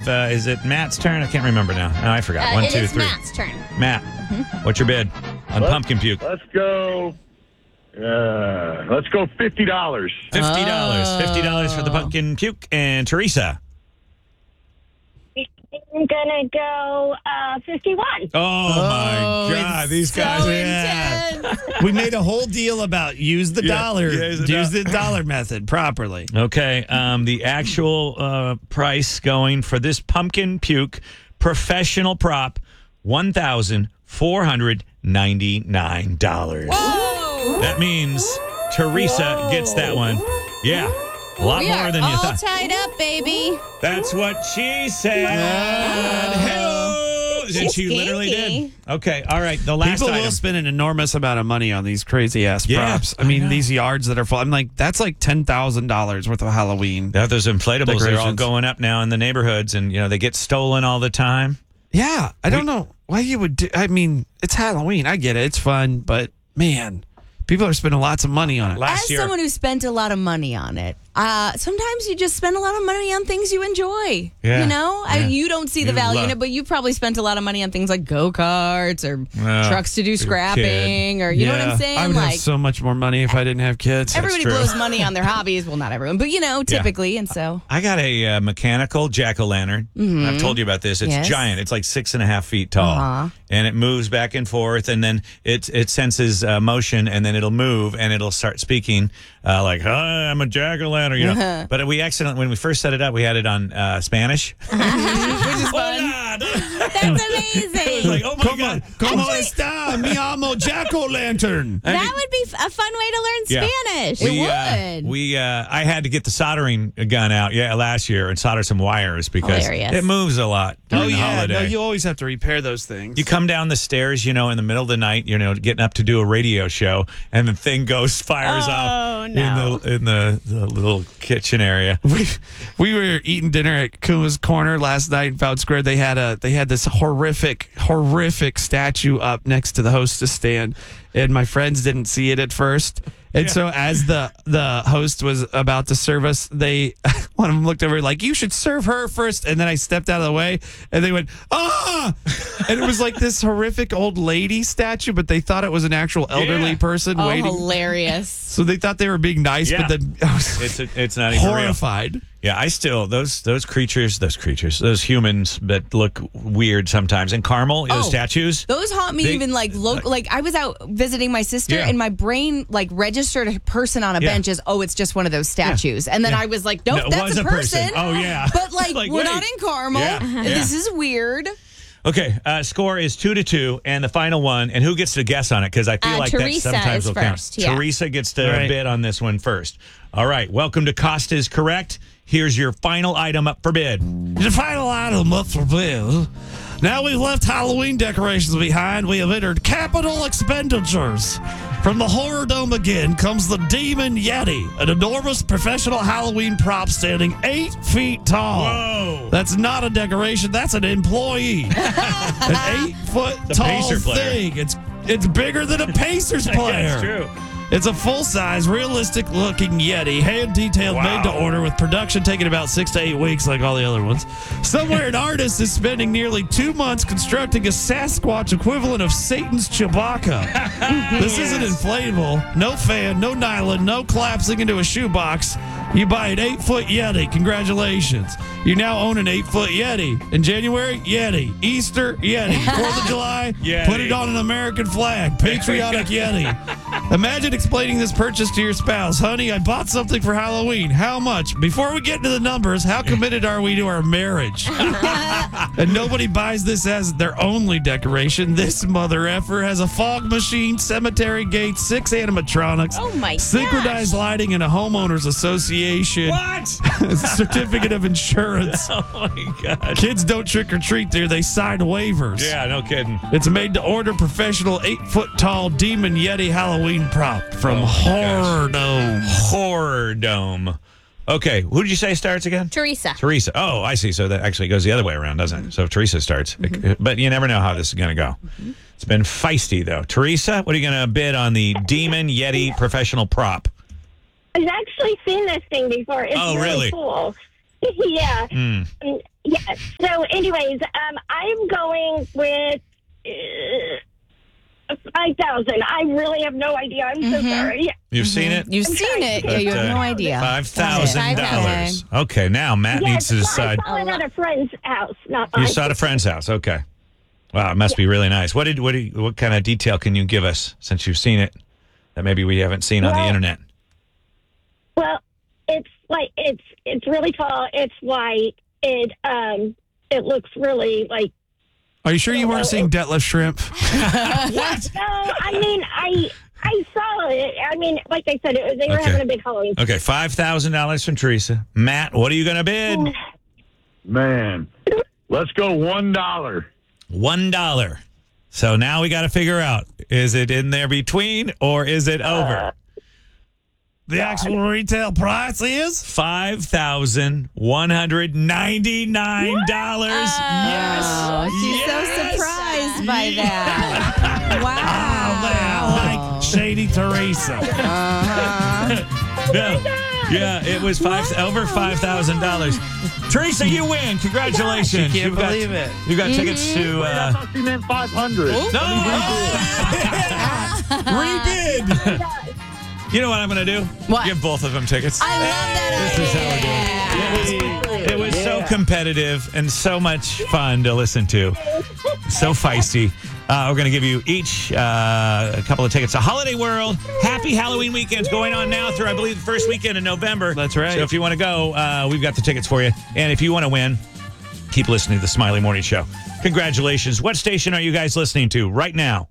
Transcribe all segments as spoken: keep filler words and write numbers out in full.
uh, is it Matt's turn? I can't remember now. No, I forgot. Uh, One, it two, is three. Matt's turn. Matt, Mm-hmm. what's your bid on Let's- pumpkin puke? Let's go. Uh, let's go fifty dollars. Fifty dollars. Oh. Fifty dollars for the pumpkin puke. And Teresa. I'm gonna go uh, fifty-one. Oh, my God! it's These so guys. Yeah. intense. We made a whole deal about use the Yeah, dollar, yeah, use use the the dollar method properly. Okay. Um, the actual uh, price going for this pumpkin puke professional prop, one thousand four hundred ninety-nine dollars. That means Teresa gets that one. Yeah. A lot We more are than you all thought. tied up, baby. That's what she said. Hey-o. And She's she literally kinky. did. Okay. All right. The last People item. will spend an enormous amount of money on these crazy ass Yeah, props. I I mean, know. these yards that are full. I'm like, that's like ten thousand dollars worth of Halloween. Yeah, those inflatables, they're all Decorations. going up now in the neighborhoods, and, you know, they get stolen all the time. Yeah, I don't know why you would do. I mean, it's Halloween. I get it. It's fun, but man, people are spending lots of money on it. Last As year. someone who spent a lot of money on it, uh, sometimes you just spend a lot of money on things you enjoy. Yeah. You know, I, Yeah. you don't see the You value in love- it, but you probably spent a lot of money on things like go karts or Well, trucks to do you're a scrapping, or you know what Yeah, I'm saying? I would like have so much more money if I didn't have kids. everybody true. blows money on their hobbies. Well, not everyone, but you know, typically, and so I got a uh, mechanical jack-o'-lantern. I've told you about this. It's Yes. giant. It's like six and a half feet tall. Uh-huh. And it moves back and forth, and then it, it senses uh, motion, and then it'll move, and it'll start speaking uh, like, hi, I'm a jack-o'-lantern. You know? But we accidentally, when we first set it up, we had it on uh, Spanish. Which is fun. That's amazing. like, oh, my God. Como está, mi amo jack-o'-lantern? That would be f- a fun way to learn Yeah. Spanish. We, would. Uh, we, uh, I had to get the soldering gun out, yeah, last year and solder some wires because Hilarious. it moves a lot during Oh the yeah, holiday. no, you always have to repair those things. You come down the stairs, you know, in the middle of the night, you know, getting up to do a radio show, and the thing goes, fires Oh, off no. in the in the, the little kitchen area. we, we were eating dinner at Kuma's Corner last night in Fountain Square. They had a they had this horrific, horrific statue up next to the hostess stand, and my friends didn't see it at first. And so as the the host was about to serve us, they one of them looked over like, you should serve her first. And then I stepped out of the way, and they went, ah! And it was like this horrific old lady statue, but they thought it was an actual elderly Yeah. person oh, waiting. hilarious. So they thought they were being nice, Yeah. but then I was It's a, it's not even real. horrified. Yeah, I still those those creatures, those creatures, those humans that look weird sometimes. And Carmel, those Oh. statues. Those haunt me They- even like look like I was out visiting my sister Yeah. and my brain like registered a person on a Yeah. bench as oh it's just one of those statues and then Yeah. I was like nope No, it that's was a a person. person. Oh, yeah. But like, Like, we're wait. not in Carmel. Yeah. And Yeah. This is weird. Okay, uh, score is two to two, and the final one. And who gets to guess on it? Because I feel Uh, like Teresa that sometimes is will count. first, yeah. Teresa gets to All right. bid on this one first. All right, welcome to Cost is Correct. Here's your final item up for bid. The final item up for bid. Now we've left Halloween decorations behind. We have entered capital expenditures. From the Horror Dome again comes the Demon Yeti, an enormous professional Halloween prop standing eight feet tall. Whoa. That's not a decoration. That's an employee. An eight foot The tall Pacer player. thing. It's it's bigger than a Pacers player. That's true. It's a full-size, realistic-looking Yeti, hand-detailed, Wow. made to order, with production taking about six to eight weeks, like all the other ones. Somewhere an artist is spending nearly two months constructing a Sasquatch equivalent of Satan's Chewbacca. This isn't inflatable. No fan, no nylon, no collapsing into a shoebox. You buy an eight-foot Yeti. Congratulations. You now own an eight-foot Yeti. In January, Yeti. Easter, Yeti. Fourth of July, Yeti. put it on an American flag. Patriotic Yeti. Imagine explaining this purchase to your spouse. Honey, I bought something for Halloween. How much? Before we get into the numbers, how committed are we to our marriage? And nobody buys this as their only decoration. This mother effer has a fog machine, cemetery gate, six animatronics, Oh, my synchronized gosh. lighting, and a homeowners association. What? Certificate of insurance. Oh, my God. Kids don't trick or treat there. They sign waivers. Yeah, no kidding. It's made to order professional eight foot tall Demon Yeti Halloween prop from Oh, my Horror Dome. Horror Dome. Okay, who did you say starts again? Teresa. Teresa. Oh, I see. So that actually goes the other way around, doesn't it? So if Teresa starts. But you never know how this is going to go. It's been feisty, though. Teresa, what are you going to bid on the Demon Yeti professional prop? I've actually seen this thing before. It's Oh, really? really cool. Yeah. Mm. Um, Yes. So So, anyways, um, I'm going with uh, five thousand. I really have no idea. I'm so sorry. You've seen it? You've seen it. Yeah, But, you have uh, no idea. Five thousand dollars. Okay. Okay, now Matt Yes, needs to decide. I saw it at a friend's house, not You mine. saw it at a friend's house. Okay. Wow, it must be really nice. What did what do you, what kind of detail can you give us since you've seen it that maybe we haven't seen on the Well- internet? Well, it's like it's it's really tall. It's white. It um it looks really like. Are you sure you weren't seeing Detlef Shrimp? What? No, I mean I I saw it. I mean, like I said, it was, they were Okay. having a big Halloween. Okay, five thousand dollars from Teresa. Matt, what are you going to bid? Man, let's go one dollar. One dollar. So now we got to figure out: is it in there between or is it over? The actual retail price is Five thousand one hundred ninety-nine dollars. Yes. Oh, she's Yes. so surprised by that. Wow. like Shady Teresa. Yeah, yeah, it was five over five thousand dollars. Teresa, you win! Congratulations! She can't You've got, believe it. You got tickets to. I Uh, thought you meant five hundred. No! Rebid! You know what I'm going to do? What? Give both of them tickets. I love that This is how we do it. It was, it was so competitive and so much fun to listen to. So feisty. Uh, we're going to give you each uh, a couple of tickets to Holiday World. Happy Halloween weekend's going on now through, I believe, the first weekend in November. That's right. So if you want to go, uh, we've got the tickets for you. And if you want to win, keep listening to the Smiley Morning Show. Congratulations. What station are you guys listening to right now?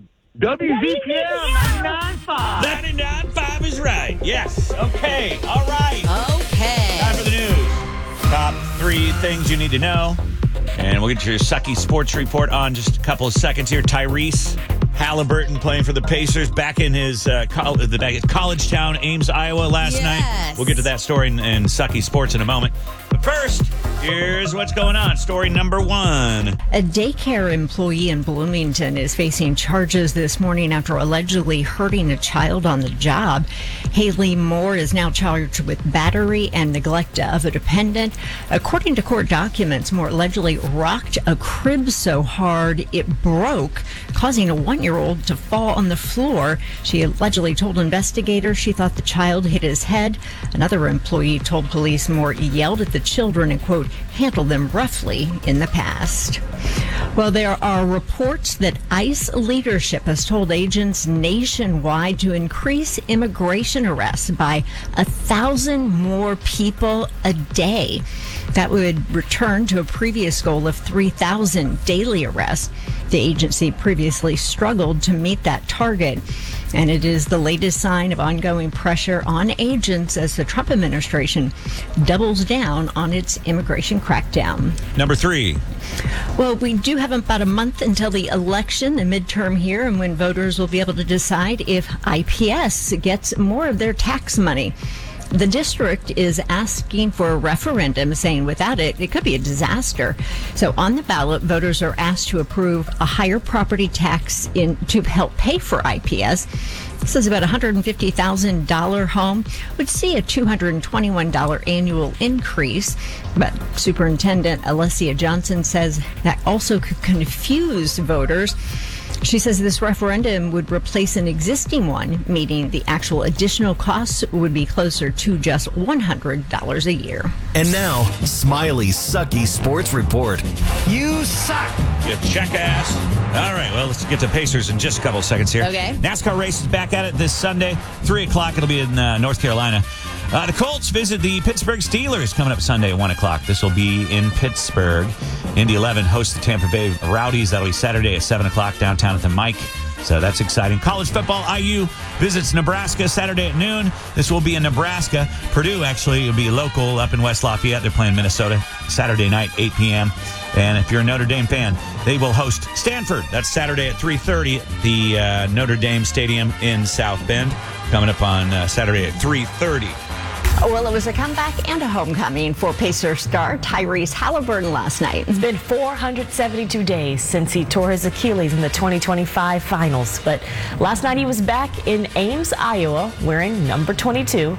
W Z P M ninety-nine point five. ninety-nine point five is right. Yes. Okay. All right. Okay. Time for the news. Top three things you need to know. And we'll get your sucky sports report on just a couple of seconds here. Tyrese Halliburton playing for the Pacers back in his uh, col- the college town, Ames, Iowa, last night. Yes. We'll get to that story in, in sucky sports in a moment. But first, here's what's going on. Story number one. A daycare employee in Bloomington is facing charges this morning after allegedly hurting a child on the job. Haley Moore is now charged with battery and neglect of a dependent. According to court documents, Moore allegedly rocked a crib so hard it broke, causing a one-year-old to fall on the floor. She allegedly told investigators she thought the child hit his head. Another employee told police Moore yelled at the children and, quote, handled them roughly in the past. Well, there are reports that ICE leadership has told agents nationwide to increase immigration arrests by a thousand more people a day. That would return to a previous goal of three thousand daily arrests. The agency previously struggled to meet that target, and it is the latest sign of ongoing pressure on agents as the Trump administration doubles down on its immigration crackdown. Number three. Well, we do have about a month until the election, the midterm here, and when voters will be able to decide if I P S gets more of their tax money. The district is asking for a referendum, saying without it, it could be a disaster. So on the ballot, voters are asked to approve a higher property tax in to help pay for I P S. This is about a one hundred fifty thousand dollars home would see a two hundred twenty-one dollars annual increase. But Superintendent Alessia Johnson says that also could confuse voters. She says this referendum would replace an existing one, meaning the actual additional costs would be closer to just one hundred dollars a year. And now, Smiley's Sucky Sports Report. You suck! You jackass. All right, well, let's get to Pacers in just a couple of seconds here. Okay. NASCAR race is back at it this Sunday. three o'clock, it'll be in uh, North Carolina. Uh, the Colts visit the Pittsburgh Steelers coming up Sunday at one o'clock. This will be in Pittsburgh. Indy eleven hosts the Tampa Bay Rowdies. That'll be Saturday at seven o'clock downtown at the Mike. So that's exciting. College football, I U visits Nebraska Saturday at noon. This will be in Nebraska. Purdue, actually, will be local up in West Lafayette. They're playing Minnesota Saturday night, eight p.m. And if you're a Notre Dame fan, they will host Stanford. That's Saturday at three thirty at the uh, Notre Dame Stadium in South Bend. Coming up on uh, Saturday at three thirty. Well, it was a comeback and a homecoming for Pacer star Tyrese Halliburton last night. It's been four hundred seventy-two days since he tore his Achilles in the twenty twenty-five finals. But last night he was back in Ames, Iowa, wearing number twenty-two.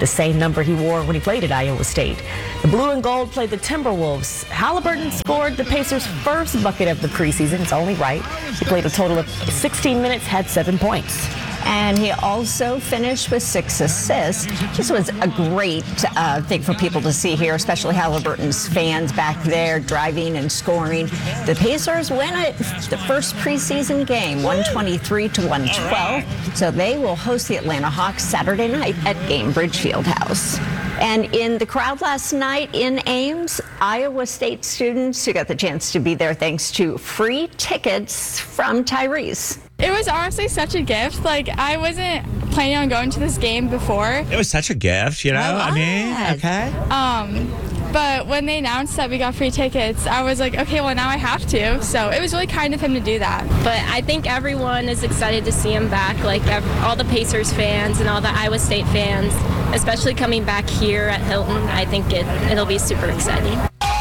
the same number he wore when he played at Iowa State. The blue and gold played the Timberwolves. Halliburton scored the Pacers' first bucket of the preseason. It's only right. He played a total of sixteen minutes, had seven points. And he also finished with six assists. This was a great uh, thing for people to see here, especially Halliburton's fans back there driving and scoring. The Pacers win it the first preseason game, one twenty-three to one twelve. So they will host the Atlanta Hawks Saturday night at Gainbridge Fieldhouse. And in the crowd last night in Ames, Iowa State students who got the chance to be there thanks to free tickets from Tyrese. It was honestly such a gift. Like, I wasn't planning on going to this game before. It was such a gift, you know? I, I mean, okay. Um, but when they announced that we got free tickets, I was like, okay, well, now I have to. So it was really kind of him to do that. But I think everyone is excited to see him back, like ev- all the Pacers fans and all the Iowa State fans, especially coming back here at Hilton. I think it, it'll be super exciting.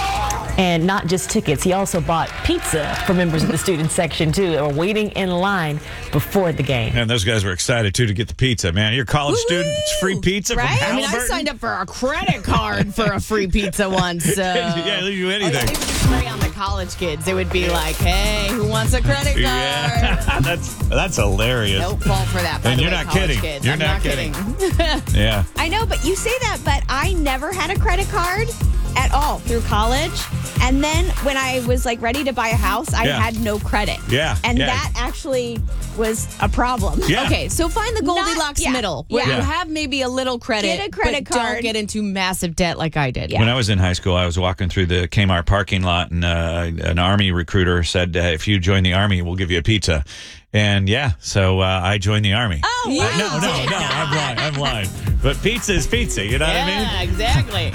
And not just tickets, he also bought pizza for members of the student section, too, that were waiting in line before the game. And those guys were excited, too, to get the pizza, man. You're a college Woo-hoo! student, it's free pizza Right? from I mean, Halliburton. I signed up for a credit card for a free pizza once. So. Yeah, they'll do anything. It would just play on the college kids. It would be like, hey, who wants a credit card? Yeah, that's that's hilarious. Don't fall for that. By And the you're way, not college kidding. Kids. You're I'm not kidding. Yeah. I know, but you say that, but I never had a credit card at all through college. And then when I was like ready to buy a house, I Yeah. had no credit. Yeah, And yeah. that actually was a problem. Yeah. Okay, so find the Goldilocks Not- yeah, middle where yeah. you have maybe a little credit, Get a credit but don't card. get into massive debt like I did. When I was in high school, I was walking through the Kmart parking lot, and uh, an Army recruiter said, uh, if you join the Army, we'll give you a pizza. And yeah, so uh, I joined the Army. Oh, You wow. Uh, no, no, did no, not. I'm lying. I'm lying. But pizza is pizza, you know what I mean? Yeah, exactly.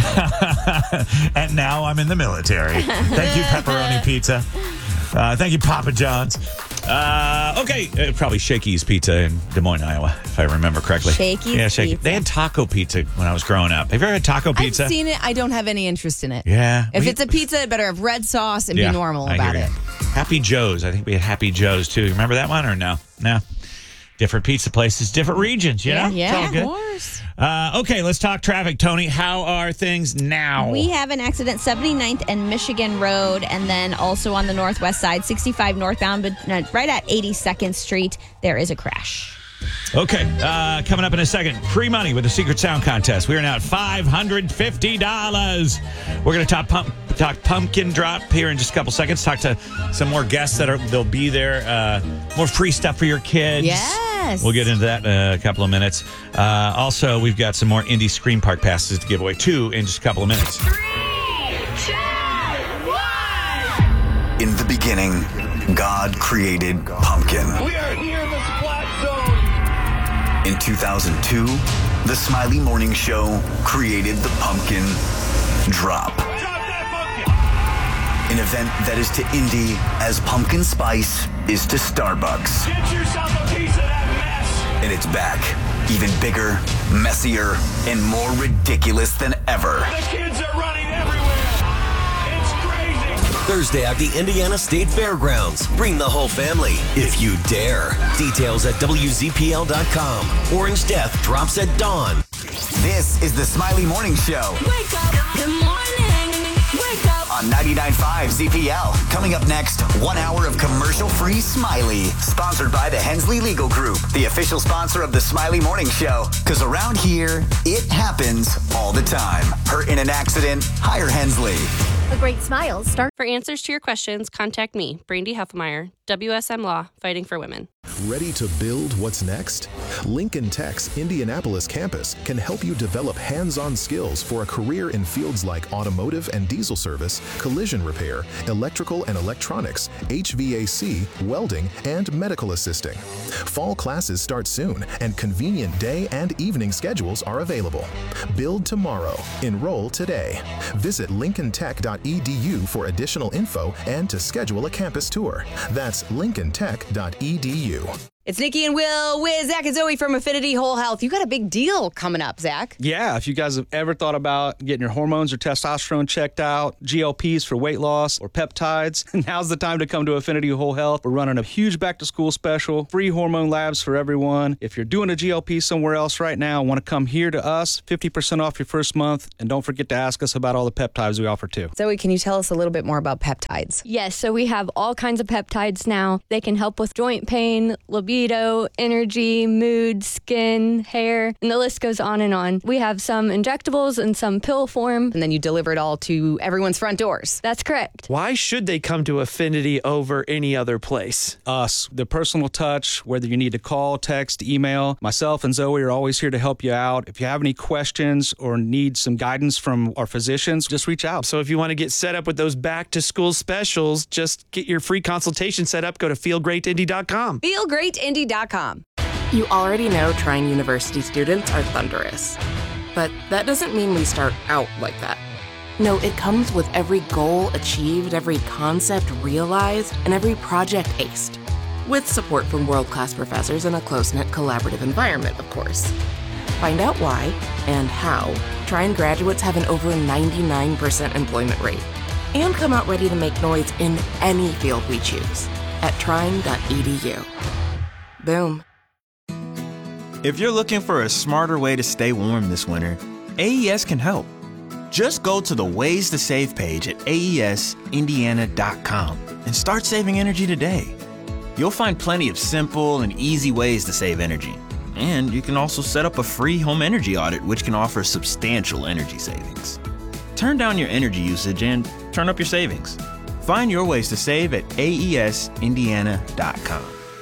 And now I'm in the military. Thank you, Pepperoni Pizza. Uh, thank you, Papa John's. Uh, okay, uh, probably Shakey's Pizza in Des Moines, Iowa, if I remember correctly. Shakey's yeah, Shakey. Pizza. They had taco pizza when I was growing up. Have you ever had taco pizza? I've seen it. I don't have any interest in it. Yeah. If We- it's a pizza, it better have red sauce and Yeah, be normal I about hear it. you. Happy Joe's. I think we had Happy Joe's too. Remember that one or no? No. Different pizza places, different regions, you know? It's Yeah, all of good. course. Uh, okay, let's talk traffic. Tony, how are things now? We have an accident seventy-ninth and Michigan Road, and then also on the northwest side, sixty-five northbound, but uh, right at eighty-second Street, there is a crash. Okay, uh, coming up in a second, free money with the Secret Sound Contest. We are now at five hundred fifty dollars. We're going to talk, pump, talk pumpkin drop here in just a couple seconds. Talk to some more guests that are they'll be there. Uh, more free stuff for your kids. Yes. We'll get into that in a couple of minutes. Uh, also, we've got some more Indy Scream Park passes to give away too in just a couple of minutes. In the beginning, God created pumpkin. We are here in the Splat Zone. In two thousand two, the Smiley Morning Show created the pumpkin drop. Drop that pumpkin. An event that is to Indy as pumpkin spice is to Starbucks. Get yourself a piece of that mess. And it's back, even bigger, messier, and more ridiculous than ever. The kids are running everywhere. It's crazy. Thursday at the Indiana State Fairgrounds. Bring the whole family, if you dare. Details at W Z P L dot com. Orange Death drops at dawn. This is the Smiley Morning Show. Wake up, good morning. Wake up. On ninety-nine point five Z P L. Coming up next, one hour of commercial-free Smiley. Sponsored by the Hensley Legal Group, the official sponsor of the Smiley Morning Show. Because around here, it happens all the time. Hurt in an accident, hire Hensley. A great smile start. For answers to your questions, contact me, Brandy Heffelmeyer, W S M Law, Fighting for Women. Ready to build what's next? Lincoln Tech's Indianapolis campus can help you develop hands-on skills for a career in fields like automotive and diesel service, collision repair, electrical and electronics, H V A C, welding, and medical assisting. Fall classes start soon, and convenient day and evening schedules are available. Build tomorrow. Enroll today. Visit lincoln tech dot e d u for additional info and to schedule a campus tour. That's lincoln tech dot e d u. It's Nikki and Will with Zach and Zoe from Affinity Whole Health. You got a big deal coming up, Zach. Yeah, if you guys have ever thought about getting your hormones or testosterone checked out, G L Ps for weight loss, or peptides, now's the time to come to Affinity Whole Health. We're running a huge back-to-school special, free hormone labs for everyone. If you're doing a G L P somewhere else right now, want to come here to us, fifty percent off your first month, and don't forget to ask us about all the peptides we offer too. Zoe, can you tell us a little bit more about peptides? Yes, so we have all kinds of peptides now. They can help with joint pain, libido, energy, mood, skin, hair, and the list goes on and on. We have some injectables and some pill form. And then you deliver it all to everyone's front doors. That's correct. Why should they come to Affinity over any other place? Us, the personal touch, whether you need to call, text, email. Myself and Zoe are always here to help you out. If you have any questions or need some guidance from our physicians, just reach out. So if you want to get set up with those back-to-school specials, just get your free consultation set up. Go to feel great indy dot com. feel great indy dot com. You already know Trine University students are thunderous. But that doesn't mean we start out like that. No, it comes with every goal achieved, every concept realized, and every project aced. With support from world-class professors in a close-knit collaborative environment, of course. Find out why and how Trine graduates have an over ninety-nine percent employment rate. And come out ready to make noise in any field we choose at trine dot e d u. Boom. If you're looking for a smarter way to stay warm this winter, A E S can help. Just go to the Ways to Save page at A E S indiana dot com and start saving energy today. You'll find plenty of simple and easy ways to save energy. And you can also set up a free home energy audit, which can offer substantial energy savings. Turn down your energy usage and turn up your savings. Find your ways to save at A E S indiana dot com.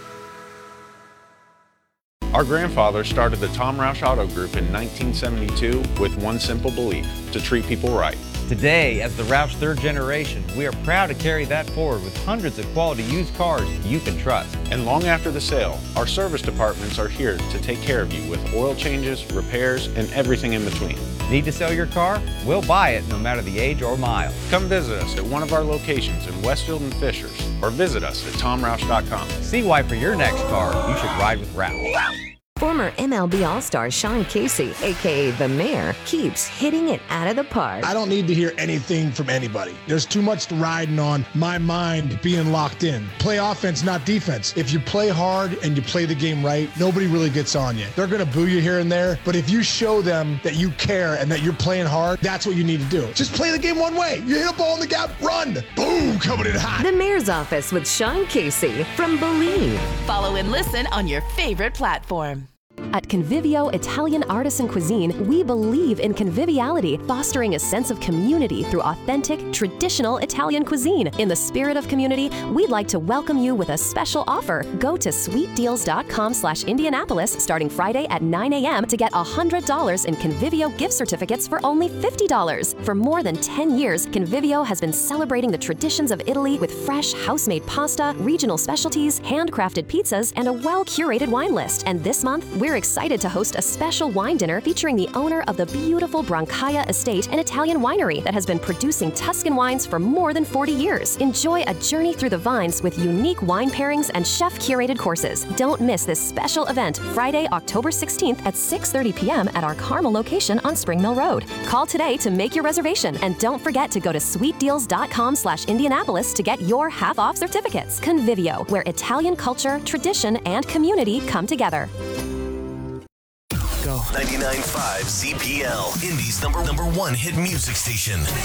Our grandfather started the Tom Roush Auto Group in nineteen seventy-two with one simple belief: to treat people right. Today, as the Roush third generation, we are proud to carry that forward with hundreds of quality used cars you can trust. And long after the sale, our service departments are here to take care of you with oil changes, repairs, and everything in between. Need to sell your car? We'll buy it no matter the age or mile. Come visit us at one of our locations in Westfield and Fishers, or visit us at tom roush dot com. See why for your next car, you should ride with Roush. Former M L B All-Star Sean Casey, a k a. The Mayor, keeps hitting it out of the park. I don't need to hear anything from anybody. There's too much riding on my mind being locked in. Play offense, not defense. If you play hard and you play the game right, nobody really gets on you. They're going to boo you here and there, but if you show them that you care and that you're playing hard, that's what you need to do. Just play the game one way. You hit a ball in the gap, run. Boom, coming in hot. The Mayor's Office with Sean Casey from Believe. Follow and listen on your favorite platform. At Convivio Italian Artisan Cuisine, we believe in conviviality, fostering a sense of community through authentic, traditional Italian cuisine. In the spirit of community, we'd like to welcome you with a special offer. Go to sweet deals dot com slash Indianapolis starting Friday at nine a.m. to get one hundred dollars in Convivio gift certificates for only fifty dollars. For more than ten years, Convivio has been celebrating the traditions of Italy with fresh, house-made pasta, regional specialties, handcrafted pizzas, and a well-curated wine list. And this month, we're excited to host a special wine dinner featuring the owner of the beautiful Brancaia Estate, an Italian winery that has been producing Tuscan wines for more than forty years. Enjoy a journey through the vines with unique wine pairings and chef-curated courses. Don't miss this special event Friday, October sixteenth at six thirty p.m. at our Carmel location on Spring Mill Road. Call today to make your reservation, and don't forget to go to sweet deals dot com slash Indianapolis to get your half-off certificates. Convivio, where Italian culture, tradition, and community come together. ninety-nine point five Z P L, Indy's number number one hit music station.